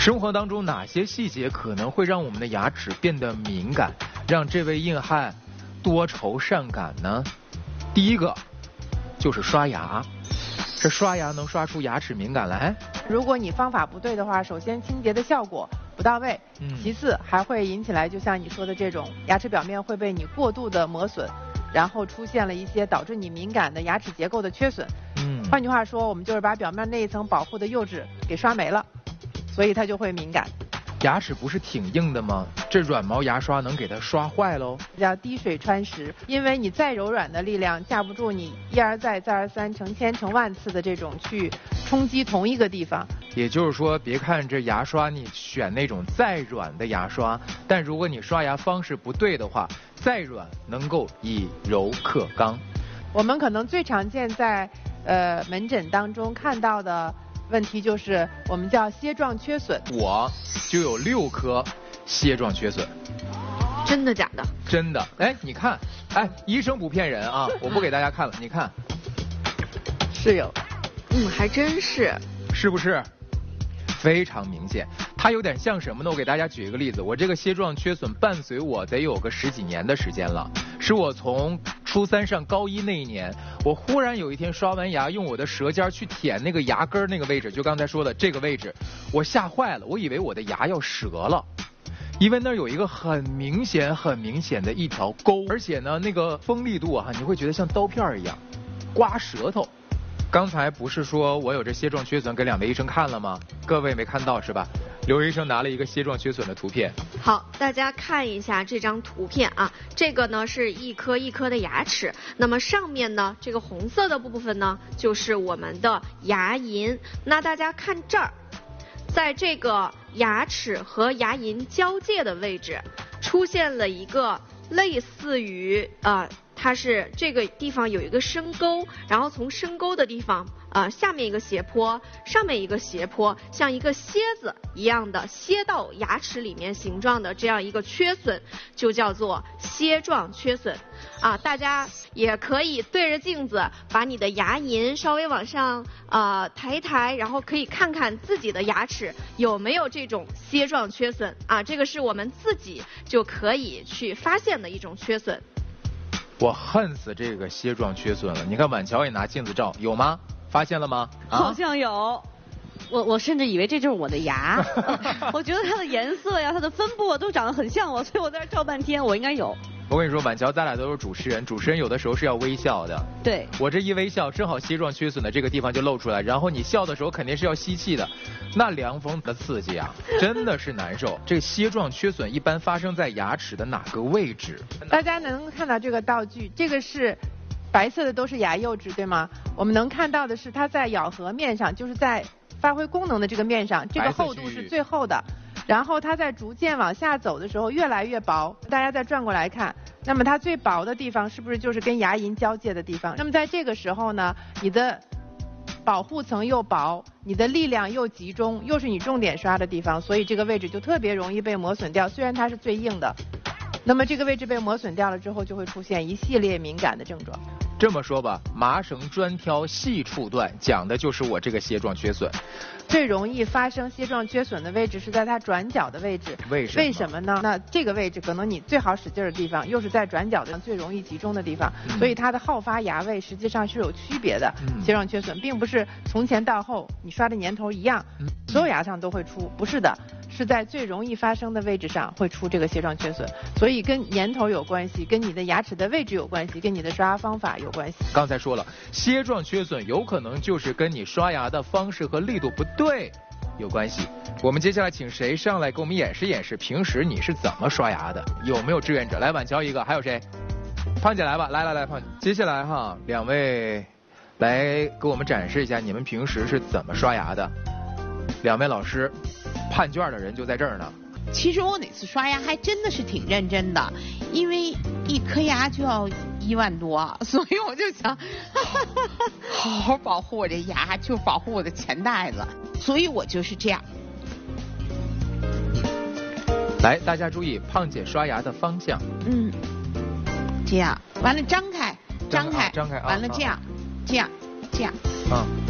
生活当中哪些细节可能会让我们的牙齿变得敏感，让这位硬汉多愁善感呢？第一个就是刷牙，这刷牙能刷出牙齿敏感来？ 如果你方法不对的话，首先清洁的效果不到位，其次还会引起来就像你说的这种牙齿表面会被你过度的磨损，然后出现了一些导致你敏感的牙齿结构的缺损。换句话说，我们就是把表面那一层保护的釉质给刷没了，所以它就会敏感。 牙齿不是挺硬的吗？这软毛牙刷能给它刷坏喽？ 叫滴水穿石，因为你再柔软的力量架不住你一而再再而三成千成万次的这种去冲击同一个地方。 也就是说，别看这牙刷你选那种再软的牙刷，但如果你刷牙方式不对的话，再软能够以柔克刚。 我们可能最常见在门诊当中看到的问题就是我们叫楔状缺损。我就有6颗楔状缺损。 真的假的？ 真的。哎，你看，哎，医生不骗人啊，我不给大家看了，你看， 是有， 还真是， 是不是？非常明显，它有点像什么呢？我给大家举一个例子，我这个楔状缺损伴随我得有个10几年的时间了，是我从初3上高1那一年，我忽然有一天刷完牙，用我的舌尖去舔那个牙根那个位置，就刚才说的这个位置，我吓坏了，我以为我的牙要折了。因为那儿有一个很明显的一条沟，而且呢，那个锋利度啊，你会觉得像刀片一样，刮舌头。刚才不是说我有这楔状缺损给2位医生看了吗？各位没看到是吧？刘医生拿了一个楔状缺损的图片。 好，大家看一下这张图片啊，这个呢是一颗一颗的牙齿，那么上面呢这个红色的部分呢就是我们的牙龈。那大家看这儿，在这个牙齿和牙龈交界的位置出现了一个类似于它是这个地方有一个深沟，然后从深沟的地方下面一个斜坡，上面一个斜坡，像一个楔子一样的楔到牙齿里面形状的这样一个缺损，就叫做楔状缺损啊。大家也可以对着镜子把你的牙龈稍微往上抬一抬，然后可以看看自己的牙齿有没有这种楔状缺损啊。这个是我们自己就可以去发现的一种缺损。 我恨死这个楔状缺损了！你看婉乔也拿镜子照，有吗？发现了吗？ 好像有。我甚至以为这就是我的牙，我觉得它的颜色呀、它的分布都长得很像我，所以我在这照半天，我应该有。 我跟你说，婉乔，咱俩都是主持人，主持人有的时候是要微笑的。 对。 我这一微笑，正好楔状缺损的这个地方就露出来，然后你笑的时候肯定是要吸气的，那凉风的刺激啊，真的是难受。这个楔状缺损一般发生在牙齿的哪个位置？ 大家能看到这个道具，这个是白色的，都是牙釉质，对吗？我们能看到的是它在咬合面上，就是在发挥功能的这个面上，这个厚度是最厚的。然后它在逐渐往下走的时候越来越薄，大家再转过来看，那么它最薄的地方是不是就是跟牙龈交界的地方？那么在这个时候呢，你的保护层又薄，你的力量又集中，又是你重点刷的地方，所以这个位置就特别容易被磨损掉，虽然它是最硬的，那么这个位置被磨损掉了之后，就会出现一系列敏感的症状。 这么说吧，麻绳专挑细处断，讲的就是我这个楔状缺损。 最容易发生楔状缺损的位置是在它转角的位置。为什么呢？那这个位置可能你最好使劲的地方，又是在转角的最容易集中的地方，所以它的好发牙位实际上是有区别的。楔状缺损并不是从前到后你刷的年头一样，所有牙上都会出，不是的。是在最容易发生的位置上会出这个楔状缺损，所以跟年头有关系，跟你的牙齿的位置有关系，跟你的刷牙方法有关系。 刚才说了，楔状缺损有可能就是跟你刷牙的方式和力度不对有关系。我们接下来请谁上来给我们演示演示，平时你是怎么刷牙的？有没有志愿者？来，婉乔一个，还有谁？胖姐来吧，来，胖姐。接下来哈，2位来给我们展示一下你们平时是怎么刷牙的。2位老师。判卷的人就在这儿呢。 其实我哪次刷牙还真的是挺认真的，因为一颗牙就要1万多，所以我就想好好保护我这牙，就保护我的钱袋子，所以我就是这样。 来，大家注意胖姐刷牙的方向。 这样，完了张开， 张开， 完了这样，这样。